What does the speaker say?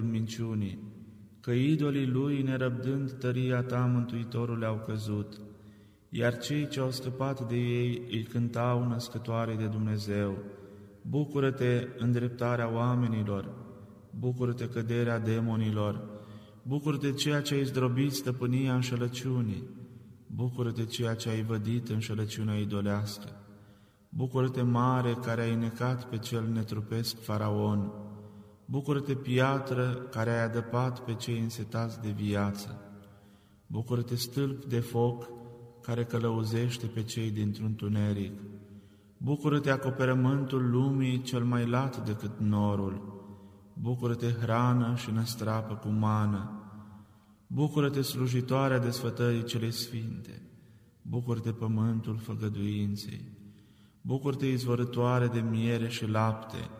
stâlpul minciunii, că idolii lui, nerăbdând tăria ta, Mântuitorule, au căzut, iar cei ce au scăpat de ei îi cântau născătoarei de Dumnezeu. Bucură-te, îndreptarea oamenilor, bucură-te, căderea demonilor, bucură-te, ceea ce ai zdrobit stăpânia înșelăciunii, bucură-te, ceea ce ai vădit înșelăciunea idolească, bucură-te, mare, care ai necat pe cel netrupesc Faraon, bucură-te, piatră, care ai adăpat pe cei însetați de viață, bucură-te, stâlp de foc, care călăuzește pe cei dintr-un tuneric, bucură-te, acoperământul lumii cel mai lat decât norul, bucură-te, hrană și năstrapă cu mană, bucură-te, slujitoarea desfătării cele sfinte, bucură-te, pământul făgăduinței, bucură-te, izvorătoare de miere și lapte,